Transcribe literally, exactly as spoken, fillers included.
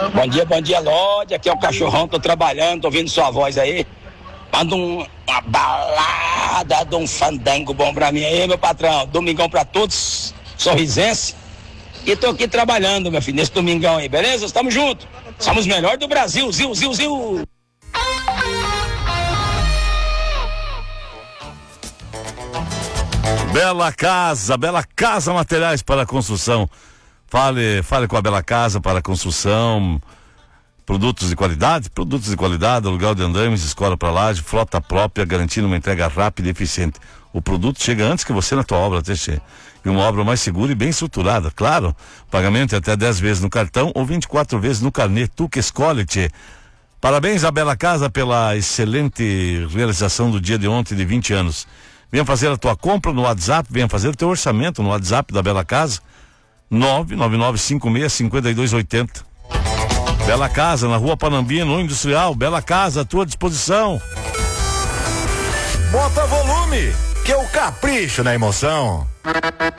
Bom dia, bom dia, Lorde. Aqui é o Cachorrão, tô trabalhando, tô ouvindo sua voz aí. Manda um, uma balada de um fandango bom pra mim aí, meu patrão. Domingão pra todos, sorrisense. E tô aqui trabalhando, meu filho, nesse domingão aí, beleza? Estamos juntos. Somos os melhores do Brasil, zil, zil, zil. Bela Casa, Bela Casa Materiais para Construção. Fale, fale com a Bela Casa para Construção. Produtos de qualidade, produtos de qualidade, aluguel de andames, escola para laje, frota própria, garantindo uma entrega rápida e eficiente. O produto chega antes que você na tua obra, Teixeira. E uma obra mais segura e bem estruturada, claro. Pagamento é até dez vezes no cartão ou vinte e quatro vezes no carnê. Tu que escolhe, tchê. Parabéns à Bela Casa pela excelente realização do dia de ontem de vinte anos. Venha fazer a tua compra no WhatsApp, venha fazer o teu orçamento no WhatsApp da Bela Casa, nove nove nove cinco seis cinco dois oito zero. Bela Casa, na Rua Panambinha, no Industrial. Bela Casa, à tua disposição. Bota volume, que é o capricho na emoção.